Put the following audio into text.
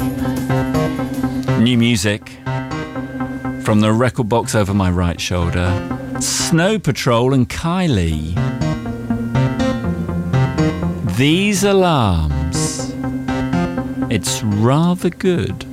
New music from the record box over my right shoulder. Snow Patrol and Kylie. These Alarms. It's rather good.